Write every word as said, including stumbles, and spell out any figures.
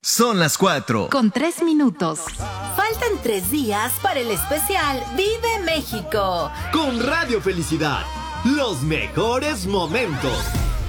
Son las cuatro. Con tres minutos. Faltan tres días para el especial Vive México. Con Radio Felicidad. Los mejores momentos.